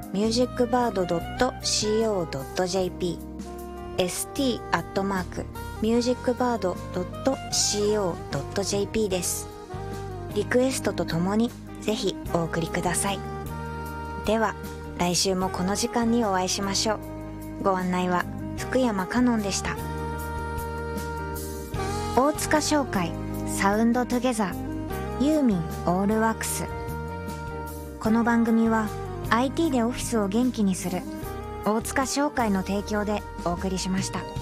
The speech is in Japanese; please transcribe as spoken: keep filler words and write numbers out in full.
ミュージックバードドットシーオードットジェーピー、エスティー アットマークミュージックバードドットシーオードットジェーピー です。リクエストとともにぜひお送りください。では来週もこの時間にお会いしましょう。ご案内は福山香音でした。大塚商会サウンドトゥゲザーユーミンオールワックス。この番組は アイティー でオフィスを元気にする大塚商会の提供でお送りしました。